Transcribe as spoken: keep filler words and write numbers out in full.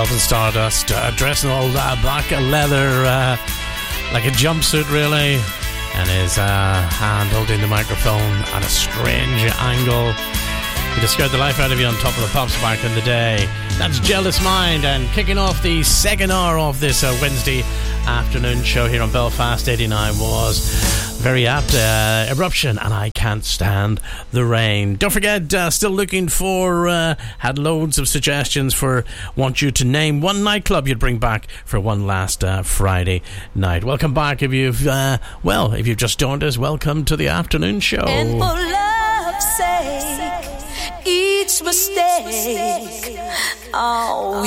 himself in Stardust, uh, dressed in all uh, black leather, uh, like a jumpsuit really, and his uh, hand holding the microphone at a strange angle. He'd have scared the life out of you on Top of the Pops back in the day. That's Jealous Mind, and kicking off the second hour of this uh, Wednesday afternoon show here on Belfast eighty-nine was very apt, uh, Eruption and I Can't Stand the Rain. Don't forget, uh, still looking for, uh, had loads of suggestions for, want you to name one nightclub you'd bring back for one last uh, Friday night. Welcome back if you've, uh, well, if you've just joined us, welcome to the afternoon show. And for love's sake, each mistake, oh,